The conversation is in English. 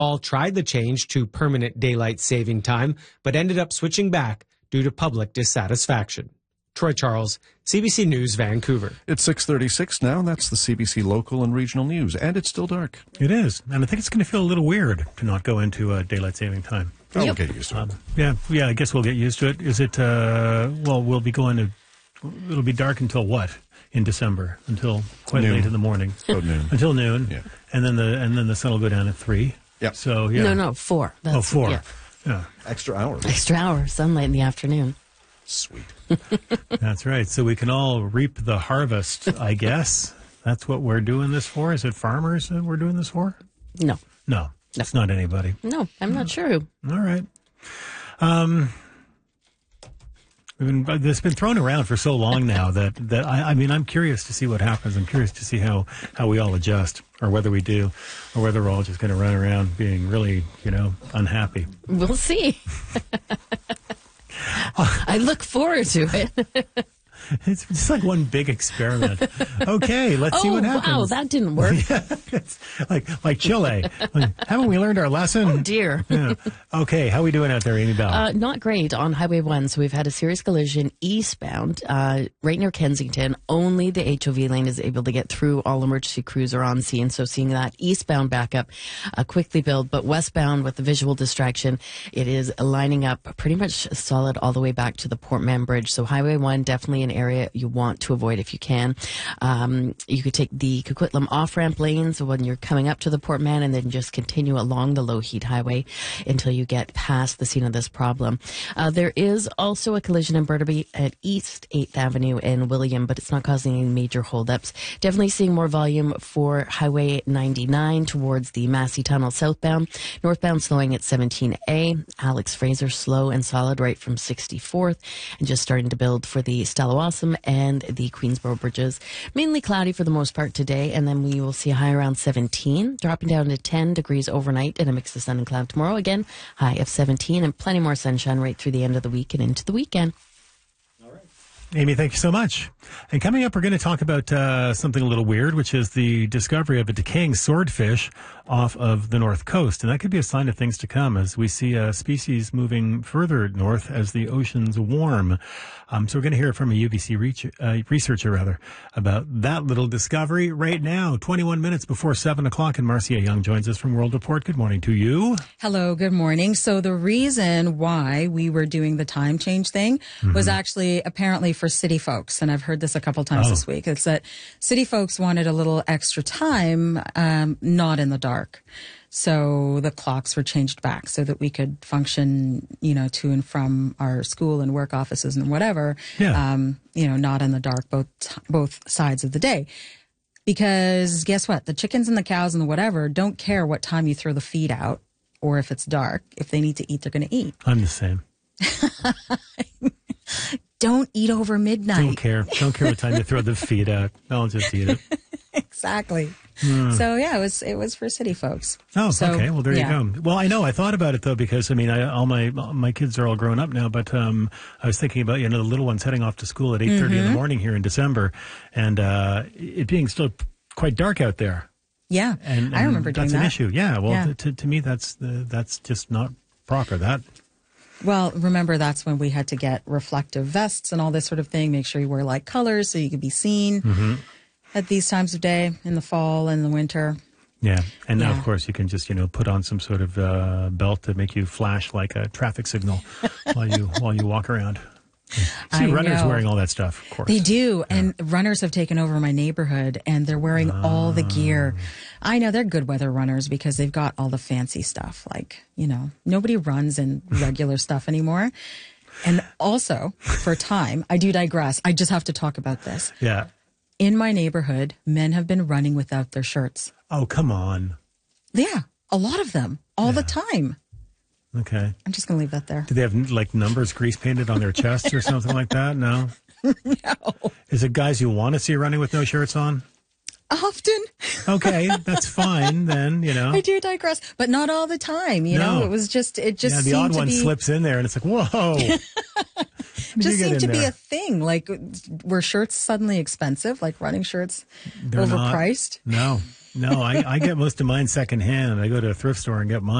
All tried the change to permanent daylight saving time, but ended up switching back due to public dissatisfaction. Troy Charles, CBC News, Vancouver. It's 6:36 now. That's the CBC local and regional news, and it's still dark. It is, and I think it's going to feel a little weird to not go into daylight saving time. Oh, we'll get used to it. Yeah, I guess we'll get used to it. Is it, we'll be going to, it'll be dark until what in December? Until quite noon. Late in the morning. About noon. Until noon. Yeah. And then the sun will go down at 3. Yep. So, yeah. No, 4. 4. Yeah. Yeah. Extra hours. Extra hour, sunlight in the afternoon. Sweet. That's right. So we can all reap the harvest, I guess. That's what we're doing this for. Is it farmers that we're doing this for? No. No. It's not anybody. No, I'm not sure who. All right. It's been thrown around for so long now that I mean, I'm curious to see what happens. I'm curious to see how we all adjust, or whether we do, or whether we're all just going to run around being really, unhappy. We'll see. I look forward to it. It's just like one big experiment. Okay, let's see what happens. Oh, wow, that didn't work. Yeah, it's like Chile. Haven't we learned our lesson? Oh, dear. Yeah. Okay, how are we doing out there, Amy Bell? Not great on Highway 1. So we've had a serious collision eastbound, right near Kensington. Only the HOV lane is able to get through. All emergency crews are on scene. So seeing that eastbound backup quickly build. But westbound with the visual distraction, it is lining up pretty much solid all the way back to the Port Mann Bridge. So Highway 1, definitely an area you want to avoid if you can. You could take the Coquitlam off-ramp lanes when you're coming up to the Port Mann, and then just continue along the Lougheed Highway until you get past the scene of this problem. There is also a collision in Burnaby at East 8th Avenue and William, but it's not causing any major holdups. Definitely seeing more volume for Highway 99 towards the Massey Tunnel southbound. Northbound slowing at 17A. Alex Fraser slow and solid right from 64th, and just starting to build for the Stallawasam and the Queensboro bridges. Mainly cloudy for the most part today, and then we will see a high around 17, dropping down to 10 degrees overnight and a mix of sun and cloud tomorrow. Again, high of 17 and plenty more sunshine right through the end of the week and into the weekend. Amy, thank you so much. And coming up, we're going to talk about something a little weird, which is the discovery of a decaying swordfish off of the north coast. And that could be a sign of things to come as we see a species moving further north as the oceans warm. So we're going to hear from a UBC researcher about that little discovery right now, 21 minutes before 7 o'clock. And Marcia Young joins us from World Report. Good morning to you. Hello, good morning. So the reason why we were doing the time change thing was actually apparently for city folks. And I've heard this a couple times this week. It's that city folks wanted a little extra time, not in the dark. So the clocks were changed back so that we could function, to and from our school and work offices and whatever, not in the dark, both sides of the day. Because guess what? The chickens and the cows and the whatever don't care what time you throw the feed out or if it's dark. If they need to eat, they're going to eat. I'm the same. Don't eat over midnight. Don't care what time you throw the feed out. I'll just eat it. Exactly. So yeah, it was for city folks. Oh, so, okay. Well, there you go. Well, I know. I thought about it though because all my kids are all grown up now. But I was thinking about the little ones heading off to school at 8:30 in the morning here in December, and it being still quite dark out there. Yeah, and I remember doing that. That's an issue. Yeah. Well, to me, that's just not proper. Well, remember, that's when we had to get reflective vests and all this sort of thing. Make sure you wear light colors so you could be seen at these times of day in the fall and the winter. Yeah. And now, of course, you can just, put on some sort of belt to make you flash like a traffic signal while you walk around. See runners wearing all that stuff, of course. They do. Yeah. And runners have taken over my neighborhood and they're wearing all the gear. I know they're good weather runners because they've got all the fancy stuff. Like, nobody runs in regular stuff anymore. And also, for time, I do digress. I just have to talk about this. Yeah. In my neighborhood, men have been running without their shirts. Oh, come on. Yeah. A lot of them. All the time. Okay. I'm just going to leave that there. Do they have numbers grease painted on their chests or something like that? No? No. Is it guys you want to see running with no shirts on? often. Okay, that's fine then, you know. I do digress, but not all the time. You know, it just the seemed odd to one be, slips in there and it's like, whoa. just seemed to be a thing. Like, were shirts suddenly expensive? Like running shirts They're overpriced? No, I get most of mine secondhand. I go to a thrift store and get mine.